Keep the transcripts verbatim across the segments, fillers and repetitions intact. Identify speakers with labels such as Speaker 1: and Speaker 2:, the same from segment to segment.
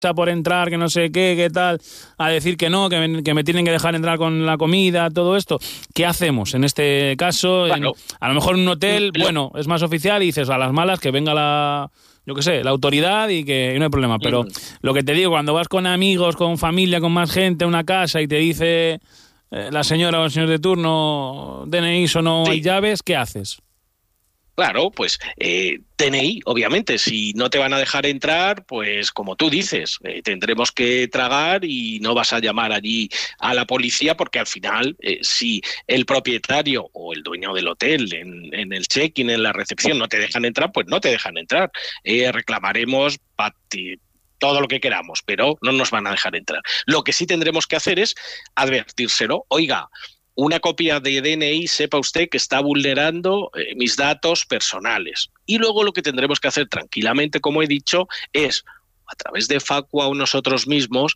Speaker 1: por entrar, que no sé qué, qué tal, a decir que no, que me, que me tienen que dejar entrar con la comida, todo esto. ¿Qué hacemos en este caso?
Speaker 2: Bueno,
Speaker 1: En, a lo mejor en un hotel,
Speaker 2: lo,
Speaker 1: bueno, es más oficial y dices a las malas que venga la, yo qué sé, la autoridad y que no hay problema. Pero
Speaker 2: mm,
Speaker 1: lo que te digo, cuando vas con amigos, con familia, con más gente a una casa y te dice eh, la señora o el señor de turno, D N I o no hay
Speaker 2: sí.
Speaker 1: llaves, ¿qué haces?
Speaker 2: Claro, pues eh, D N I, obviamente, si no te van a dejar entrar, pues como tú dices, eh, tendremos que tragar y no vas a llamar allí a la policía porque al final, eh, si el propietario o el dueño del hotel en, en el check-in, en la recepción, no te dejan entrar, pues no te dejan entrar. Eh, reclamaremos pati- todo lo que queramos, pero no nos van a dejar entrar. Lo que sí tendremos que hacer es advertírselo. Oiga, una copia de D N I, sepa usted que está vulnerando eh, mis datos personales. Y luego lo que tendremos que hacer tranquilamente, como he dicho, es a través de Facua o nosotros mismos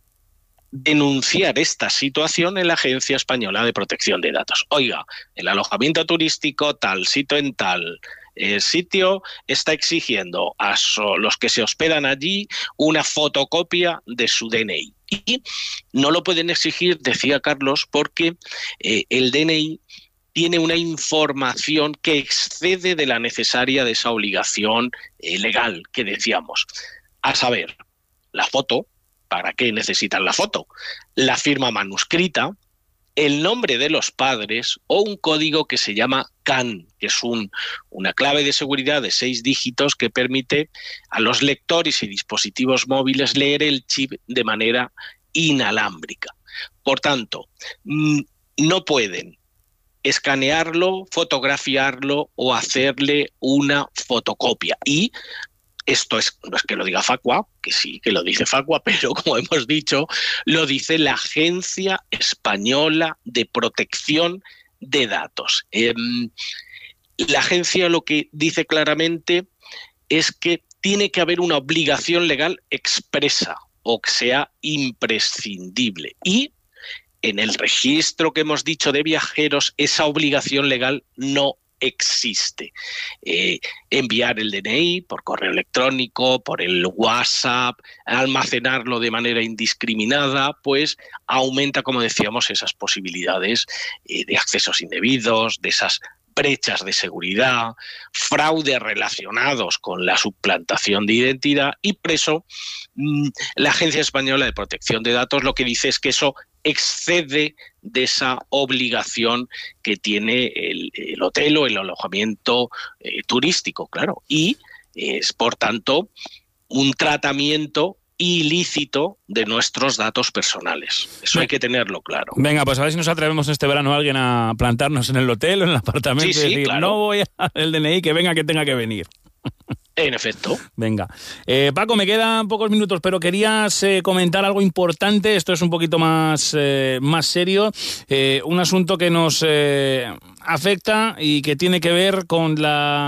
Speaker 2: denunciar esta situación en la Agencia Española de Protección de Datos. Oiga, el alojamiento turístico tal, sitio en tal eh, sitio está exigiendo a so, los que se hospedan allí una fotocopia de su D N I. Y no lo pueden exigir, decía Carlos, porque eh, el D N I tiene una información que excede de la necesaria de esa obligación eh, legal que decíamos. A saber, la foto. ¿Para qué necesitan la foto? La firma manuscrita, el nombre de los padres o un código que se llama C A N, que es un, una clave de seguridad de seis dígitos que permite a los lectores y dispositivos móviles leer el chip de manera inalámbrica. Por tanto, no pueden escanearlo, fotografiarlo o hacerle una fotocopia. Y esto es, no es que lo diga Facua, que sí que lo dice Facua, pero como hemos dicho, lo dice la Agencia Española de Protección de Datos. Eh, la agencia lo que dice claramente es que tiene que haber una obligación legal expresa o que sea imprescindible. Y en el registro que hemos dicho de viajeros, esa obligación legal no existe. Eh, enviar el D N I por correo electrónico, por el WhatsApp, almacenarlo de manera indiscriminada, pues aumenta, como decíamos, esas posibilidades eh, de accesos indebidos, de esas brechas de seguridad, fraudes relacionados con la suplantación de identidad y por eso mmm, la Agencia Española de Protección de Datos lo que dice es que eso excede de esa obligación que tiene el, el hotel o el alojamiento eh, turístico, claro, y es por tanto un tratamiento ilícito de nuestros datos personales. Eso hay que tenerlo claro.
Speaker 1: Venga, pues a ver si nos atrevemos este verano a alguien a plantarnos en el hotel o en el apartamento
Speaker 2: sí,
Speaker 1: y
Speaker 2: sí,
Speaker 1: decir,
Speaker 2: claro.
Speaker 1: no voy al D N I, que venga que tenga que venir.
Speaker 2: En efecto.
Speaker 1: Venga. Eh, Paco, me quedan pocos minutos, pero querías eh, comentar algo importante. Esto es un poquito más, eh, más serio. Eh, un asunto que nos eh, afecta y que tiene que ver con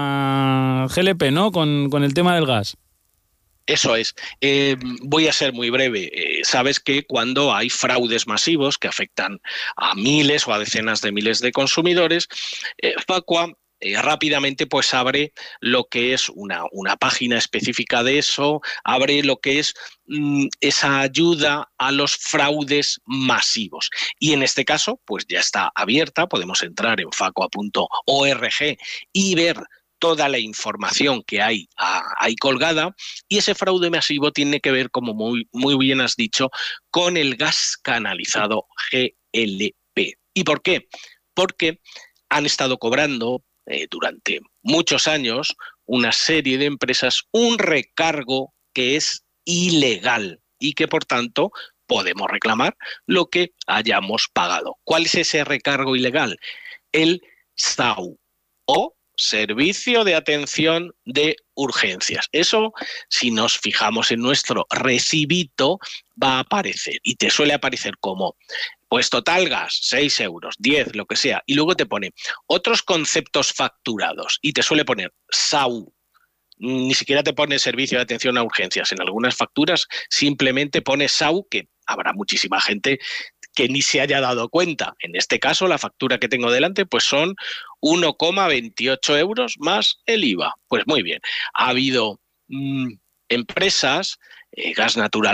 Speaker 1: la G L P, ¿no? Con, con el tema del gas.
Speaker 2: Eso es. Eh, voy a ser muy breve. Eh, sabes que cuando hay fraudes masivos que afectan a miles o a decenas de miles de consumidores, eh, Facua eh, rápidamente pues abre lo que es una, una página específica de eso, abre lo que es mm, esa ayuda a los fraudes masivos. Y en este caso, pues ya está abierta, podemos entrar en facua punto org y ver toda la información que hay ahí colgada, y ese fraude masivo tiene que ver, como muy, muy bien has dicho, con el gas canalizado G L P. ¿Y por qué? Porque han estado cobrando eh, durante muchos años una serie de empresas un recargo que es ilegal y que, por tanto, podemos reclamar lo que hayamos pagado. ¿Cuál es ese recargo ilegal? El S A U o Servicio de Atención de Urgencias. Eso, si nos fijamos en nuestro recibito, va a aparecer y te suele aparecer como pues total gas, seis euros, diez, lo que sea, y luego te pone otros conceptos facturados y te suele poner S A U. Ni siquiera te pone Servicio de Atención a Urgencias. En algunas facturas simplemente pone S A U, que habrá muchísima gente que ni se haya dado cuenta. En este caso, la factura que tengo delante pues son uno coma veintiocho euros más el I V A. Pues muy bien, ha habido mmm, empresas, eh, gas natural